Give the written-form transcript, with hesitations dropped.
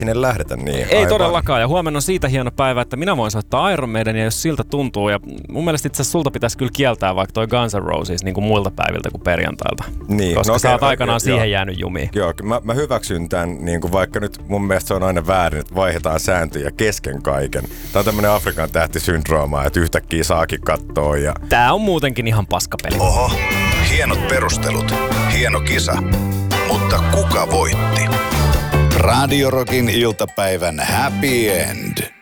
sinne lähdetä niin. Ei aivan. Todellakaan, ja huomenna on siitä hieno päivä, että minä voin soittaa Iron Maidenia, jos siltä tuntuu, ja mun mielestä itse asiassa sulta pitäisi kyllä kieltää vaikka toi Guns N' Roses niin kuin muilta päiviltä kuin perjantailta, niin. Koska sä oot aikanaan siihen jäänyt jumiin. Joo, mä hyväksyn tämän, niin kuin vaikka nyt mun mielestä se on aina väärin, että vaihdetaan sääntöjä kesken kaiken. Tää on tämmönen Afrikan tähtisyndrooma, että yhtäkkiä saakin kattoo. Ja... Tää on muutenkin ihan paskapeli. Oho, hienot perustelut, hieno kisa, mutta kuka voitti? Radio Rockin iltapäivän happy end.